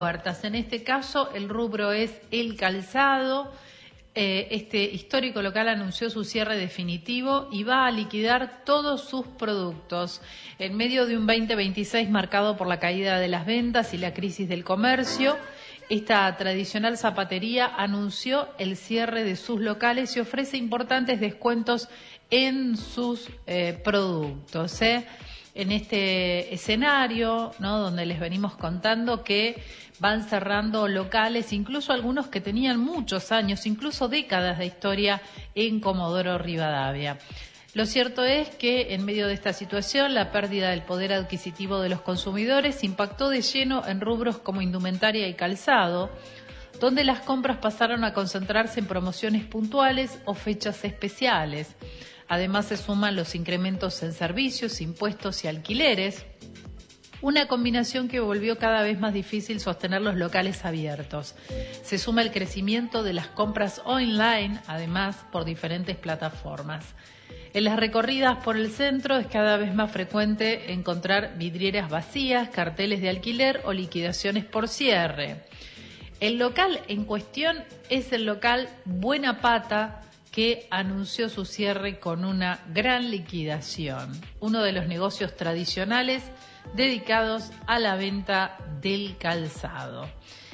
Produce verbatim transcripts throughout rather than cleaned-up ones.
puertas. En este caso, el rubro es el calzado. Eh, este histórico local anunció su cierre definitivo y va a liquidar todos sus productos. En medio de un veinte veintiséis marcado por la caída de las ventas y la crisis del comercio, esta tradicional zapatería anunció el cierre de sus locales y ofrece importantes descuentos en sus eh, productos. ¿eh? En este escenario, ¿no?, donde les venimos contando que van cerrando locales, incluso algunos que tenían muchos años, incluso décadas de historia en Comodoro Rivadavia. Lo cierto es que en medio de esta situación la pérdida del poder adquisitivo de los consumidores impactó de lleno en rubros como indumentaria y calzado, donde las compras pasaron a concentrarse en promociones puntuales o fechas especiales. Además se suman los incrementos en servicios, impuestos y alquileres, una combinación que volvió cada vez más difícil sostener los locales abiertos. Se suma el crecimiento de las compras online, además por diferentes plataformas. En las recorridas por el centro es cada vez más frecuente encontrar vidrieras vacías, carteles de alquiler o liquidaciones por cierre. El local en cuestión es el local Buena Pata, que anunció su cierre con una gran liquidación, uno de los negocios tradicionales dedicados a la venta del calzado.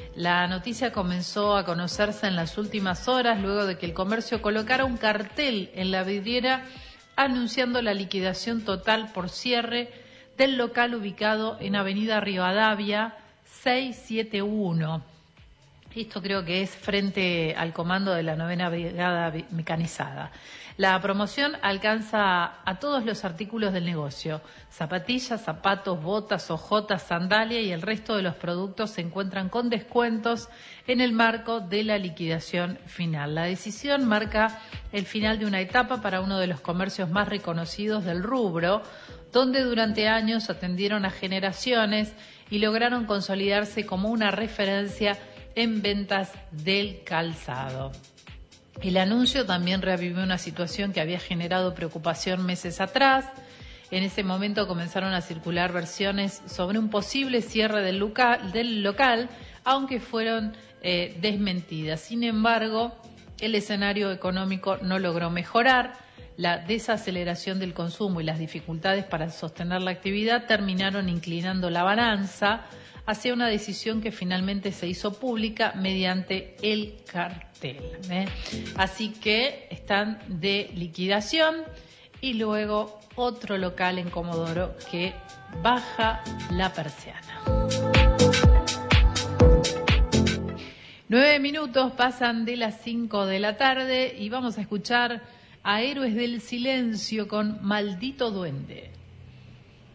La noticia comenzó a conocerse en las últimas horas luego de que el comercio colocara un cartel en la vidriera anunciando la liquidación total por cierre del local ubicado en Avenida Rivadavia seiscientos setenta y uno. Esto creo que es frente al comando de la novena Brigada Mecanizada. La promoción alcanza a todos los artículos del negocio. Zapatillas, zapatos, botas, hojotas, sandalia y el resto de los productos se encuentran con descuentos en el marco de la liquidación final. La decisión marca el final de una etapa para uno de los comercios más reconocidos del rubro, donde durante años atendieron a generaciones y lograron consolidarse como una referencia en ventas del calzado. El anuncio también reavivió una situación que había generado preocupación meses atrás. En ese momento comenzaron a circular versiones sobre un posible cierre del local, del local aunque fueron eh, desmentidas. Sin embargo, el escenario económico no logró mejorar. La desaceleración del consumo y las dificultades para sostener la actividad terminaron inclinando la balanza hacia una decisión que finalmente se hizo pública mediante el cartel. ¿eh? Así que están de liquidación y luego otro local en Comodoro que baja la persiana. Nueve minutos pasan de las cinco de la tarde y vamos a escuchar a Héroes del Silencio con Maldito Duende.